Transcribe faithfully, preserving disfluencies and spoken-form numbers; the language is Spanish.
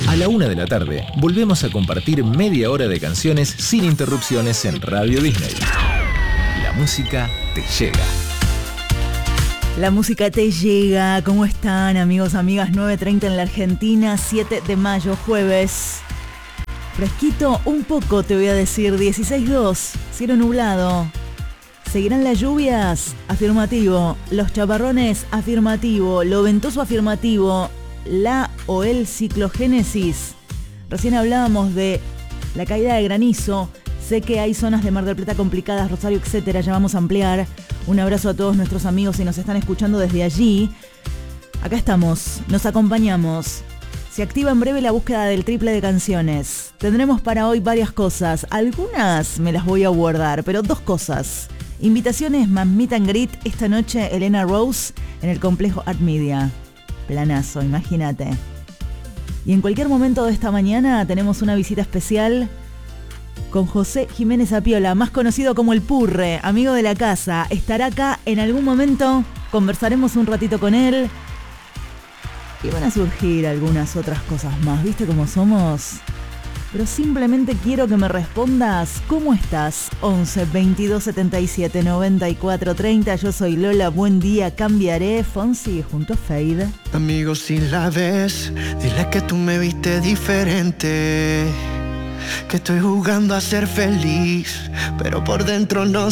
A la una de la tarde, volvemos a compartir media hora de canciones sin interrupciones en Radio Disney. La música te llega. La música te llega. ¿Cómo están, amigos, amigas? nueve treinta en la Argentina, siete de mayo, jueves. Fresquito un poco, te voy a decir, dieciséis dos, cielo nublado. ¿Seguirán las lluvias? Afirmativo. Los chaparrones, afirmativo. Lo ventoso, afirmativo. La o el ciclogénesis. Recién hablábamos de la caída de granizo. Sé que hay zonas de Mar del Plata complicadas, Rosario, etcétera. Ya vamos a ampliar. Un abrazo a todos nuestros amigos si nos están escuchando desde allí. Acá estamos, nos acompañamos. Se activa en breve la búsqueda del triple de canciones. Tendremos para hoy varias cosas. Algunas me las voy a guardar, pero dos cosas. Invitaciones más meet and greet esta noche, Elena Rose en el complejo Art Media. Planazo, imagínate. Y en cualquier momento de esta mañana tenemos una visita especial con José Jiménez Apiola, más conocido como El Purre, amigo de la casa. Estará acá en algún momento, conversaremos un ratito con él. Y van a surgir algunas otras cosas más, ¿viste cómo somos? Pero simplemente quiero que me respondas, ¿cómo estás? once, veintidós, setenta y siete, noventa y cuatro, treinta. Yo soy Lola, buen día, cambiaré. Fonsi junto a Fade. Amigo, si la ves, dile que tú me viste diferente, que estoy jugando a ser feliz, pero por dentro no